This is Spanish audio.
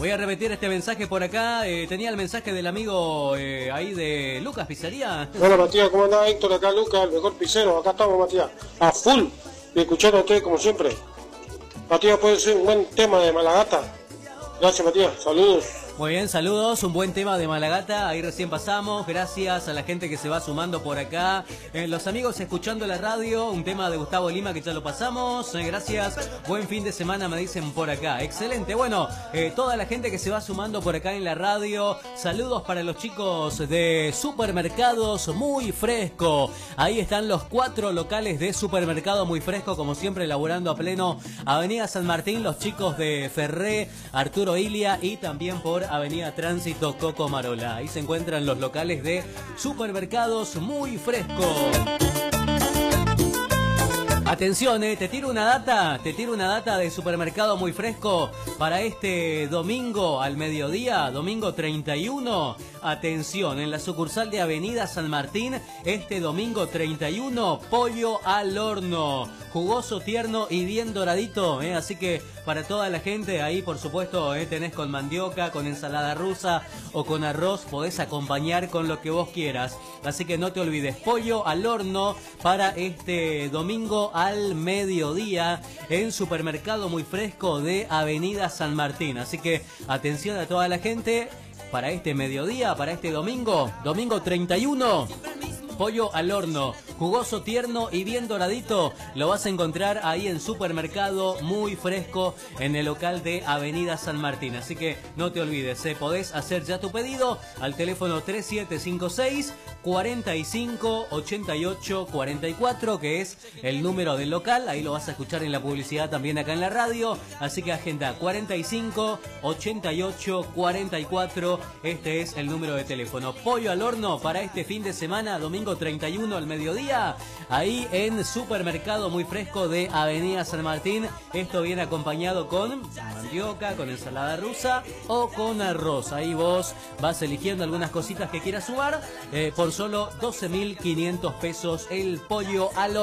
Voy a repetir este mensaje por acá. Tenía el mensaje del amigo ahí de Lucas Pizzería. Hola Matías, ¿cómo andás? Héctor, acá Lucas, el mejor pizzero. Acá estamos, Matías, a full, y escuchando a ustedes como siempre. Matías, puede ser un buen tema de Malagata. Gracias, Matías, saludos. Muy bien, saludos, un buen tema de Malagata, ahí recién pasamos, gracias a la gente que se va sumando por acá, los amigos escuchando la radio, un tema de Gustavo Lima que ya lo pasamos, gracias, buen fin de semana me dicen por acá, excelente, bueno, toda la gente que se va sumando por acá en la radio, saludos para los chicos de Supermercados Muy Fresco, ahí están los 4 locales de Supermercado Muy Fresco, como siempre laburando a pleno, Avenida San Martín, los chicos de Ferré, Arturo Ilia y también por Avenida Tránsito Coco Marola. Ahí se encuentran los locales de Supermercados Muy Fresco. Atención, te tiro una data de Supermercado Muy Fresco para este domingo al mediodía, domingo 31. Atención, en la sucursal de Avenida San Martín, este domingo 31, pollo al horno, jugoso, tierno y bien doradito, así que para toda la gente ahí, por supuesto, tenés con mandioca, con ensalada rusa o con arroz, podés acompañar con lo que vos quieras, así que no te olvides, pollo al horno para este domingo al mediodía en Supermercado Muy Fresco de Avenida San Martín, así que atención a toda la gente para este mediodía, para este domingo 31, pollo al horno, jugoso, tierno y bien doradito, lo vas a encontrar ahí en Supermercado Muy Fresco en el local de Avenida San Martín, así que no te olvides, podés hacer ya tu pedido al teléfono 3756 45 88 44, que es el número del local, ahí lo vas a escuchar en la publicidad también acá en la radio, así que agenda 45 88 44, este es el número de teléfono. Pollo al horno para este fin de semana, domingo 31 al mediodía, ahí en Supermercado Muy Fresco de Avenida San Martín. Esto viene acompañado con mandioca, con ensalada rusa o con arroz, ahí vos vas eligiendo algunas cositas que quieras sumar, por solo 12.500 pesos el pollo al horno.